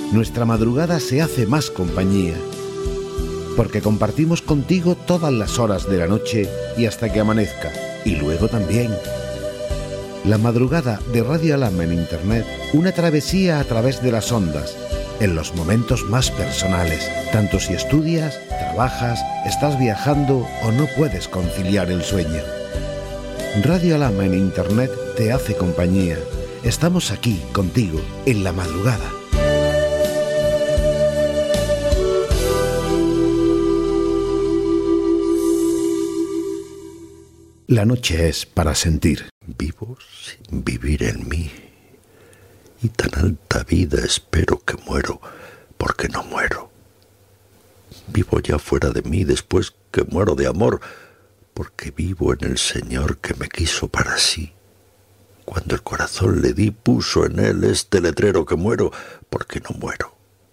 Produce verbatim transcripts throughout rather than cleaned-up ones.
nuestra madrugada se hace más compañía, porque compartimos contigo todas las horas de la noche y hasta que amanezca, y luego también. La madrugada de Radio Alhama en Internet, una travesía a través de las ondas, en los momentos más personales, tanto si estudias, trabajas, estás viajando o no puedes conciliar el sueño. Radio Alhama en Internet te hace compañía. Estamos aquí contigo en la madrugada. La noche es para sentir. Vivo sin vivir en mí, y tan alta vida espero que muero, porque no muero. Vivo ya fuera de mí después que muero de amor, porque vivo en el Señor que me quiso para sí. Cuando el corazón le di, puso en él este letrero que muero, porque no muero.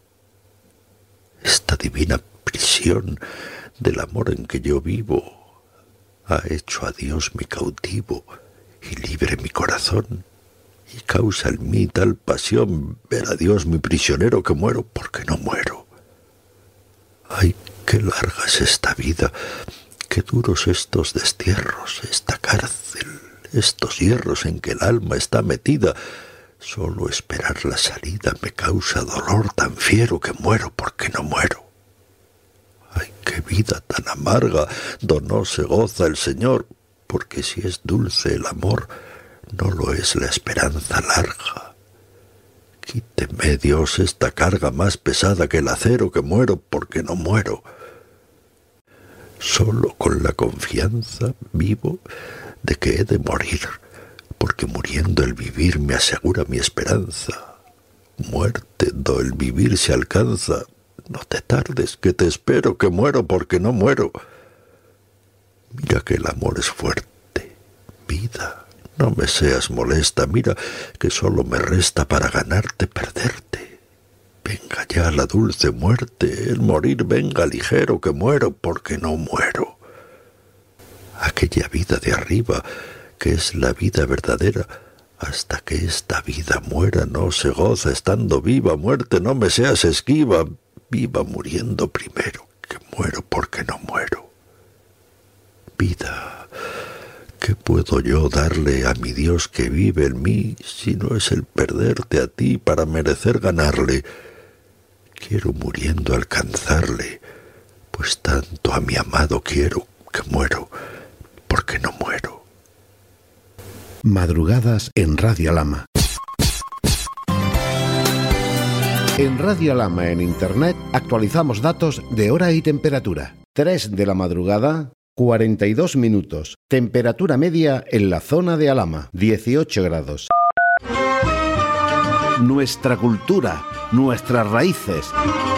Esta divina prisión del amor en que yo vivo ha hecho a Dios mi cautivo y libre mi corazón, y causa en mí tal pasión ver a Dios mi prisionero que muero porque no muero. Ay, qué larga es esta vida, qué duros estos destierros, esta cárcel, estos hierros en que el alma está metida. Solo esperar la salida me causa dolor tan fiero que muero porque no muero. Ay, qué vida tan amarga, do no se goza el Señor, porque si es dulce el amor, no lo es la esperanza larga. Quíteme, Dios, esta carga más pesada que el acero, que muero porque no muero. Solo con la confianza vivo de que he de morir, porque muriendo el vivir me asegura mi esperanza. Muerte, do el vivir se alcanza, no te tardes, que te espero, que muero porque no muero. Mira que el amor es fuerte. Vida, no me seas molesta. Mira que solo me resta para ganarte, perderte. Venga ya la dulce muerte. El morir venga ligero, que muero porque no muero. Aquella vida de arriba, que es la vida verdadera, hasta que esta vida muera no se goza estando viva. Muerte, no me seas esquiva. Viva muriendo primero, que muero porque no muero. Vida, ¿qué puedo yo darle a mi Dios que vive en mí, si no es el perderte a ti para merecer ganarle? Quiero muriendo alcanzarle, pues tanto a mi amado quiero, que muero porque no muero. Madrugadas en Radio Alhama. En Radio Alhama en Internet actualizamos datos de hora y temperatura. tres de la madrugada, cuarenta y dos minutos. Temperatura media en la zona de Alhama, dieciocho grados. Nuestra cultura, nuestras raíces.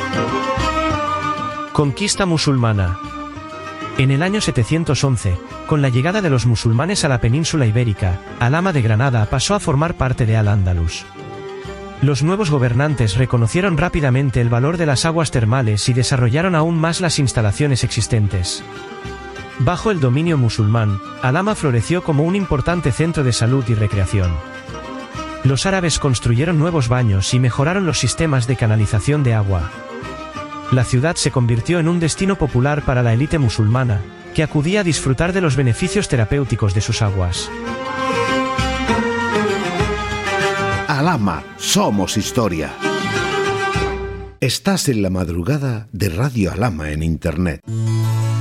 Conquista musulmana. En el año setecientos once, con la llegada de los musulmanes a la península ibérica, Alhama de Granada pasó a formar parte de Al-Ándalus. Los nuevos gobernantes reconocieron rápidamente el valor de las aguas termales y desarrollaron aún más las instalaciones existentes. Bajo el dominio musulmán, Alhama floreció como un importante centro de salud y recreación. Los árabes construyeron nuevos baños y mejoraron los sistemas de canalización de agua. La ciudad se convirtió en un destino popular para la élite musulmana, que acudía a disfrutar de los beneficios terapéuticos de sus aguas. Alhama, somos historia. Estás en la madrugada de Radio Alhama en Internet.